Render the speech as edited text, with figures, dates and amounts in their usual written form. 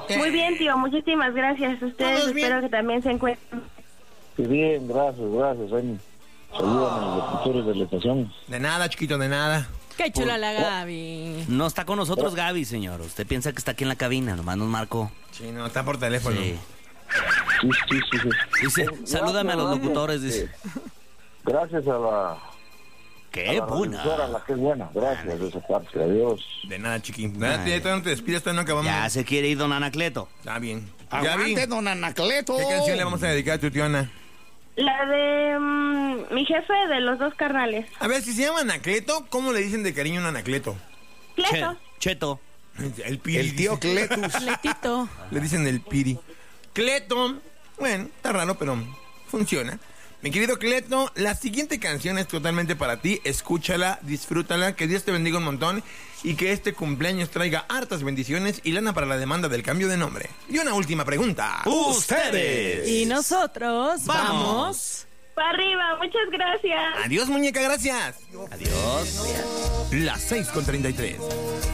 Muy bien, tío, muchísimas gracias. Ustedes espero que también se encuentren. Sí, bien, gracias, Amy. Saludos a los locutores de la estación. De nada, chiquito, de nada. Qué chula la Gaby. No está con nosotros Gaby, señor. Usted piensa que está aquí en la cabina, nomás nos marcó. Sí, no, está por teléfono. Sí. Sí. Dice, salúdame a los locutores, dice. Gracias a la... ¡Qué buena! La que es buena, gracias de esa parte, adiós. De nada, chiquito. Todavía no te despides, todavía no acabamos. Ya se quiere ir don Anacleto. Está bien. ¡Aguante, don Anacleto! ¿Qué canción le vamos a dedicar a tu tíona? La de mi jefe de los dos carnales. A ver, si se llama Anacleto, ¿cómo le dicen de cariño a un Anacleto? Cleto. Cheto. El Piri. El tío Cletus. Cletito. Le dicen el Piri. Cleto. Bueno, está raro, pero funciona. Mi querido Cleto, la siguiente canción es totalmente para ti. Escúchala, disfrútala, que Dios te bendiga un montón y que este cumpleaños traiga hartas bendiciones y lana para la demanda del cambio de nombre. Y una última pregunta. ¡Ustedes! Y nosotros vamos... Para arriba, muchas gracias. Adiós, muñeca, gracias. Adiós. Las 6:33.